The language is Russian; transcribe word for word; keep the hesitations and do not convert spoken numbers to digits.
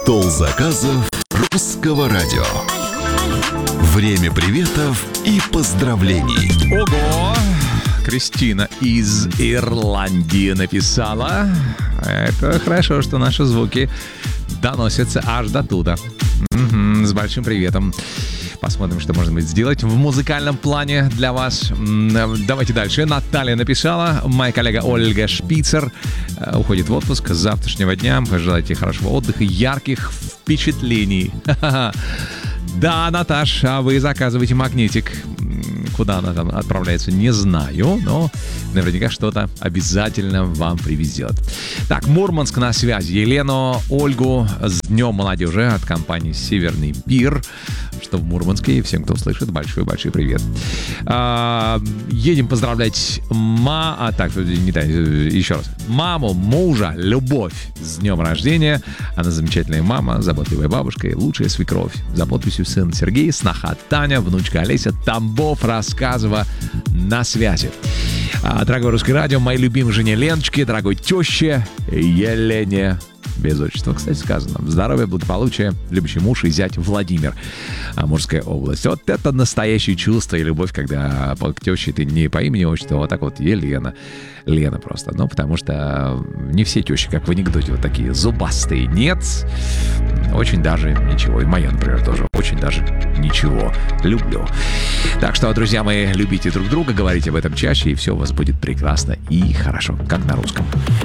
Стол заказов Русского радио. Время приветов и поздравлений. Ого! Кристина из Ирландии написала. Это хорошо, что наши звуки доносятся аж до туда. Угу, с большим приветом. Посмотрим, что можно будет сделать в музыкальном плане для вас. Давайте дальше. Наталья написала. Моя коллега Ольга Шпицер уходит в отпуск с завтрашнего дня. Пожелайте хорошего отдыха, ярких впечатлений. Да, Наташ, а вы заказываете магнитик. Куда она там отправляется, не знаю, но наверняка что-то обязательно вам привезет. Так, Мурманск на связи. Елену, Ольгу с Днем молодежи от компании «Северный пир», что в Мурманске. И всем, кто слышит, большой-большой привет. А, едем поздравлять ма... А, так, не так, еще раз. Маму, мужа, Любовь с днем рождения. Она замечательная мама, заботливая бабушка и лучшая свекровь. За подписью сын Сергей, сноха Таня, внучка Олеся, Тамбов, Рассказова на связи. А, дорогое Русское радио, моей любимой жене Леночке, дорогой теще Елене. Без отчества, кстати, сказано. Здоровья, благополучия, любящий муж и зять Владимир. Амурская область. Вот это настоящее чувство и любовь, когда к теще ты не по имени отчеству, а вот так вот Елена. Лена просто. Ну, потому что не все тещи, как в анекдоте, вот такие зубастые. Нет. Очень даже ничего. И моя, например, тоже очень даже ничего. Люблю. Так что, друзья мои, любите друг друга, говорите об этом чаще, и все у вас будет прекрасно и хорошо, как на русском.